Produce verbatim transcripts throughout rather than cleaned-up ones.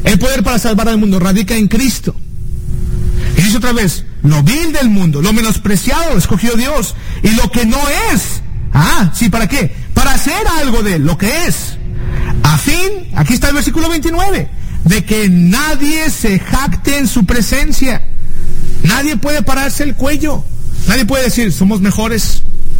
El poder para salvar al mundo radica en Cristo. Y dice otra vez, lo vil del mundo, lo menospreciado escogió Dios, y lo que no es, ah, sí, ¿para qué? Para hacer algo de lo que es, a fin, aquí está el versículo veintinueve, de que nadie se jacte en su presencia. Nadie puede pararse el cuello, nadie puede decir, somos mejores.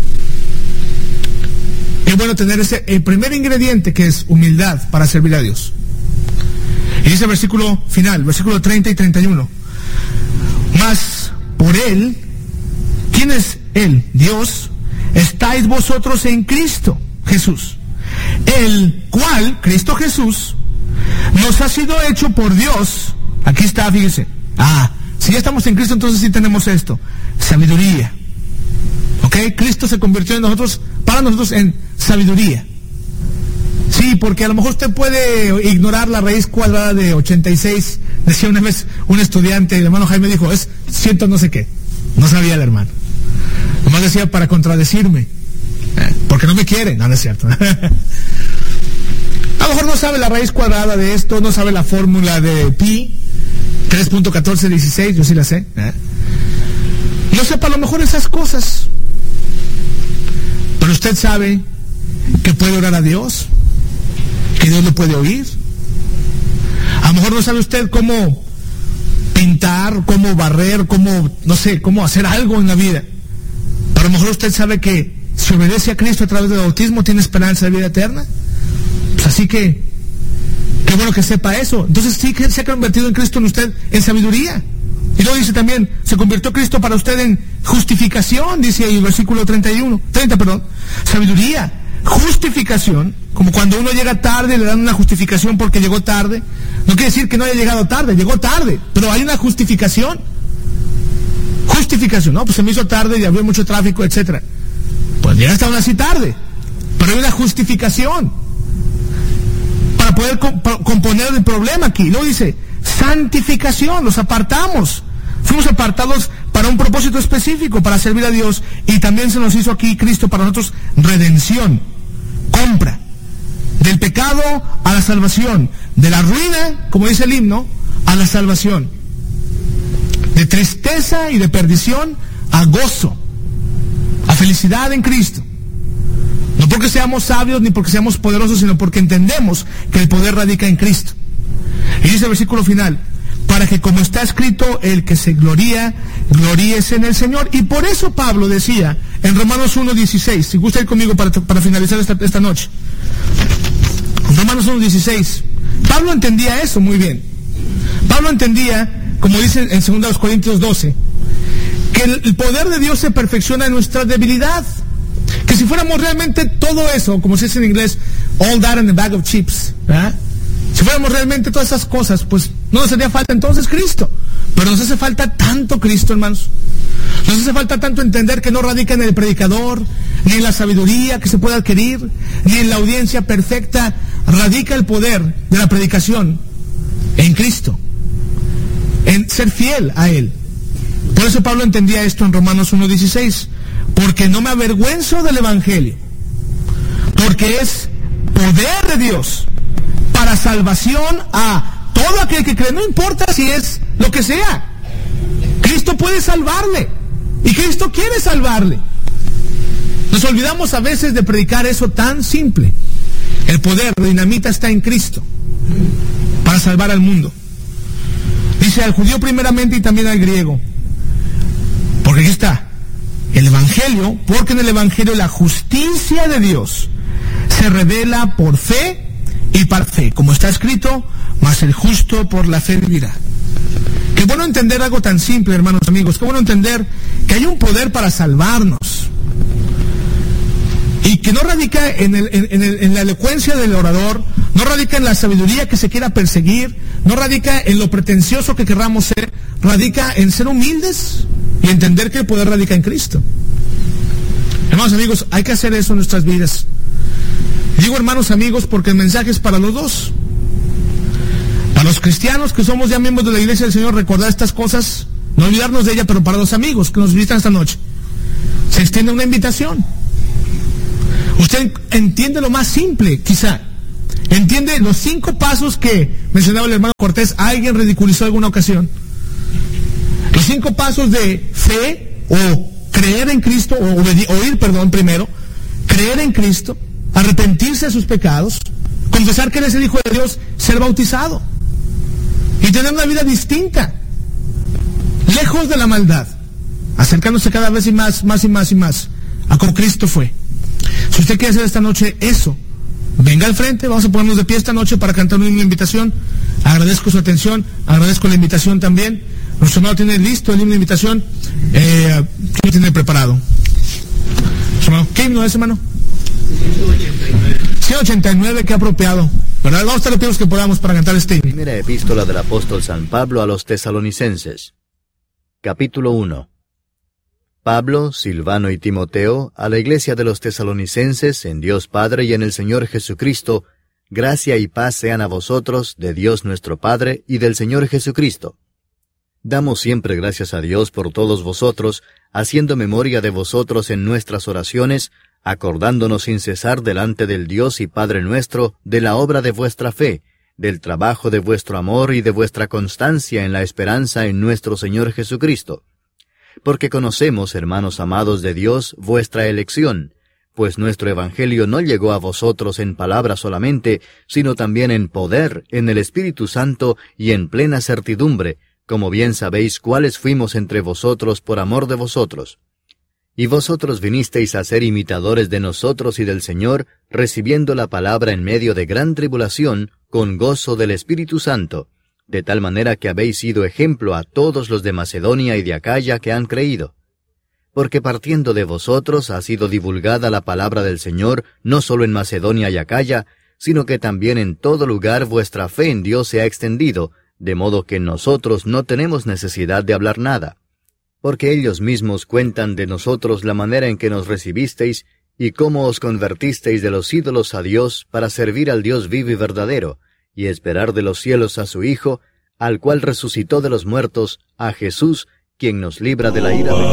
Es bueno tener ese, el primer ingrediente, que es humildad para servir a Dios. Y dice el versículo final, versículo treinta y treinta y uno. Mas por Él, ¿quién es Él? Dios, estáis vosotros en Cristo Jesús, el cual, Cristo Jesús, nos ha sido hecho por Dios. Aquí está, fíjese. Ah, si ya estamos en Cristo, entonces sí tenemos esto, sabiduría. ¿Ok? Cristo se convirtió en nosotros, para nosotros, en sabiduría. Sí, porque a lo mejor usted puede ignorar la raíz cuadrada de ochenta y seis. Decía una vez un estudiante, el hermano Jaime dijo, es ciento no sé qué. No sabía el hermano. Nomás decía para contradecirme. Eh, porque no me quiere. No, no es cierto. A lo mejor no sabe la raíz cuadrada de esto, no sabe la fórmula de pi, tres punto catorce dieciséis, yo sí la sé. Eh. No sepa a lo mejor esas cosas. Pero usted sabe que puede orar a Dios, que Dios lo puede oír. A lo mejor no sabe usted cómo pintar, cómo barrer, cómo, no sé, cómo hacer algo en la vida. Pero a lo mejor usted sabe que si obedece a Cristo a través del bautismo tiene esperanza de vida eterna. Pues así que, qué bueno que sepa eso. Entonces sí que se ha convertido en Cristo en usted en sabiduría. Y luego dice también, se convirtió Cristo para usted en justificación, dice ahí el versículo treinta y uno, treinta, perdón, sabiduría, justificación, como cuando uno llega tarde le dan una justificación porque llegó tarde. No quiere decir que no haya llegado tarde, llegó tarde, pero hay una justificación. Justificación, no, pues se me hizo tarde y había mucho tráfico, etcétera. Pues llegaste aún así tarde, pero hay una justificación para poder comp componer el problema aquí. Luego dice, santificación, los apartamos. Fuimos apartados para un propósito específico, para servir a Dios, y también se nos hizo aquí Cristo para nosotros redención, compra, del pecado a la salvación, de la ruina, como dice el himno, a la salvación, de tristeza y de perdición a gozo, a felicidad en Cristo. No porque seamos sabios ni porque seamos poderosos, sino porque entendemos que el poder radica en Cristo. Y dice el versículo final, para que como está escrito, el que se gloría, gloríese en el Señor. Y por eso Pablo decía en Romanos uno dieciséis, si gusta ir conmigo para, para finalizar esta, esta noche. Romanos uno dieciséis, Pablo entendía eso muy bien. Pablo entendía, como dice en dos Corintios doce, que el, el poder de Dios se perfecciona en nuestra debilidad. Que si fuéramos realmente todo eso, como se dice en inglés, all that in a bag of chips, ¿verdad? Si fuéramos realmente todas esas cosas, pues no nos haría falta entonces Cristo. Pero nos hace falta tanto Cristo, hermanos. Nos hace falta tanto entender que no radica en el predicador, ni en la sabiduría que se puede adquirir, ni en la audiencia perfecta. Radica el poder de la predicación en Cristo, en ser fiel a Él. Por eso Pablo entendía esto en Romanos uno dieciséis. Porque no me avergüenzo del Evangelio, porque es poder de Dios para salvación a todo aquel que cree. No importa si es lo que sea, Cristo puede salvarle, y Cristo quiere salvarle. Nos olvidamos a veces de predicar eso tan simple. El poder, la dinamita está en Cristo para salvar al mundo. Dice al judío primeramente y también al griego, porque aquí está el Evangelio, porque en el Evangelio la justicia de Dios se revela por fe y para fe, como está escrito, mas el justo por la fe vivirá. Qué bueno entender algo tan simple, hermanos amigos, qué bueno entender que hay un poder para salvarnos, y que no radica en, el, en, el, en la elocuencia del orador, no radica en la sabiduría que se quiera perseguir, no radica en lo pretencioso que querramos ser, radica en ser humildes y entender que el poder radica en Cristo. Hermanos amigos, hay que hacer eso en nuestras vidas. Digo hermanos amigos porque el mensaje es para los dos. Para los cristianos que somos ya miembros de la iglesia del Señor, recordar estas cosas, no olvidarnos de ella, pero para los amigos que nos visitan esta noche, se extiende una invitación. Usted entiende lo más simple, quizá, ¿Entiende? Los cinco pasos que mencionaba el hermano Cortés, alguien ridiculizó en alguna ocasión. Los cinco pasos de fe o creer en Cristo, o oír, perdón, primero, creer en Cristo, arrepentirse de sus pecados, confesar que Él es el Hijo de Dios, ser bautizado y tener una vida distinta, lejos de la maldad, acercándose cada vez y más, más y más y más a como Cristo fue. Si usted quiere hacer esta noche eso, venga al frente, vamos a ponernos de pie esta noche para cantar una invitación. Agradezco su atención, agradezco la invitación también. Nuestro hermano tiene listo el himno de invitación. Eh, ¿Quién lo tiene preparado? Hermano, ¿qué himno es, hermano? ciento ochenta y nueve, qué apropiado, ¿verdad? Vamos a estar los tiempos que podamos para cantar este himno. Primera epístola del apóstol San Pablo a los tesalonicenses. Capítulo uno. Pablo, Silvano y Timoteo, a la iglesia de los tesalonicenses, en Dios Padre y en el Señor Jesucristo, gracia y paz sean a vosotros, de Dios nuestro Padre y del Señor Jesucristo. Damos siempre gracias a Dios por todos vosotros, haciendo memoria de vosotros en nuestras oraciones, acordándonos sin cesar delante del Dios y Padre nuestro, de la obra de vuestra fe, del trabajo de vuestro amor y de vuestra constancia en la esperanza en nuestro Señor Jesucristo. Porque conocemos, hermanos amados de Dios, vuestra elección, pues nuestro Evangelio no llegó a vosotros en palabra solamente, sino también en poder, en el Espíritu Santo y en plena certidumbre, como bien sabéis cuáles fuimos entre vosotros por amor de vosotros. Y vosotros vinisteis a ser imitadores de nosotros y del Señor, recibiendo la palabra en medio de gran tribulación, con gozo del Espíritu Santo, de tal manera que habéis sido ejemplo a todos los de Macedonia y de Acaya que han creído. Porque partiendo de vosotros ha sido divulgada la palabra del Señor, no solo en Macedonia y Acaya, sino que también en todo lugar vuestra fe en Dios se ha extendido, de modo que nosotros no tenemos necesidad de hablar nada. Porque ellos mismos cuentan de nosotros la manera en que nos recibisteis, y cómo os convertisteis de los ídolos a Dios para servir al Dios vivo y verdadero, y esperar de los cielos a su Hijo, al cual resucitó de los muertos, a Jesús, quien nos libra de la ira venidera.